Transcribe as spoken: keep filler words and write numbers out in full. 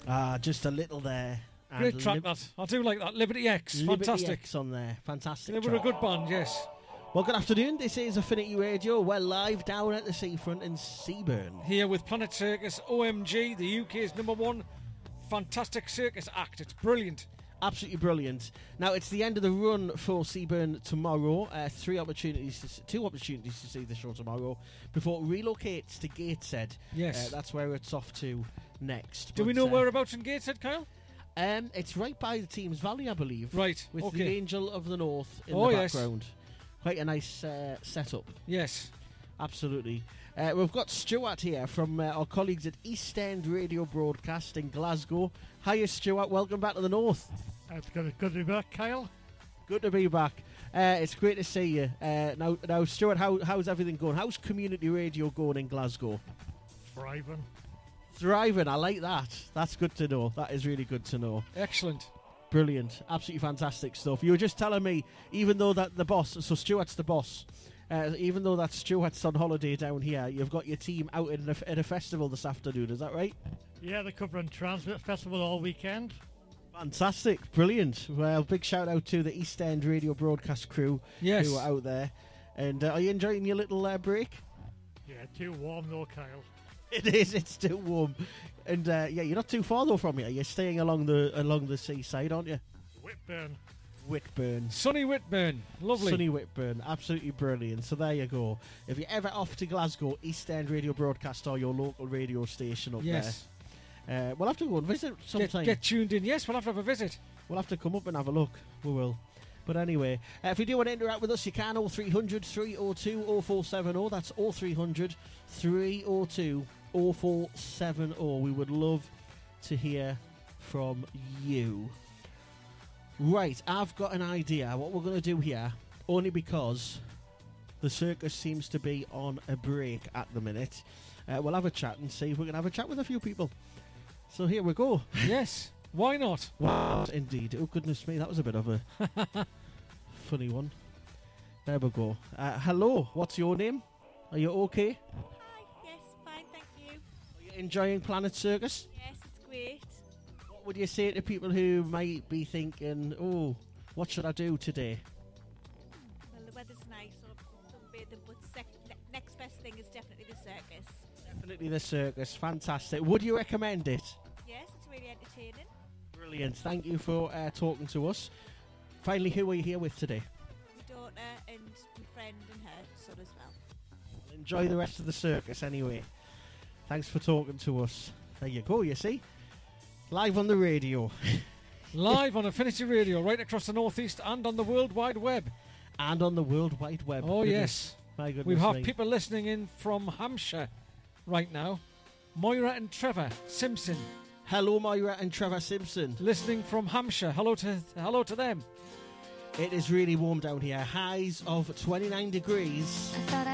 Ah, just a little there. And Great track, Lib- that. I do like that. Liberty X. Liberty Fantastic. X on there. Fantastic. They were a track. good band, yes. Well, good afternoon. This is Affinity Radio. We're live down at the seafront in Seaburn. Here with Planet Circus, O M G, the U K's number one fantastic circus act. It's brilliant. Absolutely brilliant. Now, it's the end of the run for Seaburn tomorrow. Uh, three opportunities, to, two opportunities to see the show tomorrow before it relocates to Gateshead. Yes. Uh, that's where it's off to next. Do But, we know uh, whereabouts in Gateshead, Kyle? Um, it's right by the Thames Valley, I believe. Right, With okay. the Angel of the North in Oh, the yes. background. Quite a nice uh, setup. Yes. Absolutely. Uh, we've got Stuart here from uh, our colleagues at East End Radio Broadcast in Glasgow. Hiya, Stuart. Welcome back to the North. It's good, good to be back, Kyle. Good to be back. Uh, it's great to see you. Uh, now, now, Stuart, how, how's everything going? How's community radio going in Glasgow? Thriving. Thriving. I like that. That's good to know. That is really good to know. Excellent. Brilliant. Absolutely fantastic stuff. You were just telling me, even though that the boss, so Stuart's the boss, uh, even though that Stuart's on holiday down here, you've got your team out in a, in a festival this afternoon. Is that right? Yeah, they're covering Transmit Festival all weekend. Fantastic. Brilliant. Well, big shout out to the East End Radio Broadcast crew Yes. who are out there. And uh, are you enjoying your little uh, break? Yeah, too warm though, Kyle. It is. It's too warm, and uh, yeah, you're not too far though from here. You're staying along the along the seaside, aren't you? Whitburn. Whitburn, Sunny Whitburn. Lovely. sunny Whitburn, absolutely brilliant. So there you go. If you're ever off to Glasgow, East End Radio Broadcast or your local radio station up Yes. there, uh, we'll have to go and visit Get, sometime. get tuned in. Yes, we'll have to have a visit. We'll have to come up and have a look. We will. But anyway, uh, if you do want to interact with us, you can. oh three hundred, three oh two, oh four seven oh. That's oh three hundred, three oh two, oh four seven oh. We would love to hear from you. Right, I've got an idea what we're going to do here, only because the circus seems to be on a break at the minute. Uh, we'll have a chat and see if we can have a chat with a few people. So here we go. Yes. Why not? Wow, indeed. Oh, goodness me, that was a bit of a funny one. There we go. Uh, hello, what's your name? Are you okay? Hi, yes, fine, thank you. Are you enjoying Planet Circus? Yes, it's great. What would you say to people who might be thinking, oh, what should I do today? Well, the weather's nice, so sunbathing, but sec- ne- next best thing is definitely the circus. Definitely the circus. Fantastic. Would you recommend it? Yes, it's really entertaining. Brilliant. Thank you for uh, talking to us. Finally, who are you here with today? My daughter and my friend and her son as well. Well, enjoy the rest of the circus anyway. Thanks for talking to us. There you go, you see? Live on the radio. Live on Affinity Radio, right across the Northeast and on the World Wide Web. And on the World Wide Web. Oh, Goodness. yes. My goodness. We have me. people listening in from Hampshire right now. Moira and Trevor Simpson Hello, Moira and Trevor Simpson. listening from Hampshire. Hello to hello to them. It is really warm down here. Highs of twenty-nine degrees. I thought I